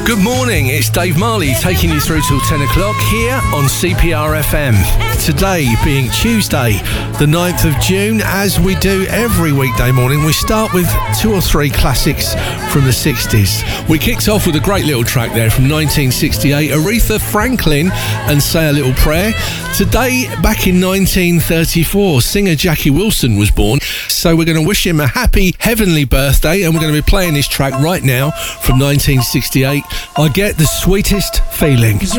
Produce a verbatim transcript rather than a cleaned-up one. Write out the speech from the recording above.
Good morning, it's Dave Marley taking you through till ten o'clock here on C P R F M. Today being Tuesday, the ninth of June, as we do every weekday morning, we start with two or three classics from the sixties. We kicked off with a great little track there from nineteen sixty-eight, Aretha Franklin and Say a Little Prayer. Today, back in nineteen thirty-four, singer Jackie Wilson was born, so we're going to wish him a happy heavenly birthday, and we're going to be playing this track right now from nineteen sixty-eight, I Get the Sweetest Feeling.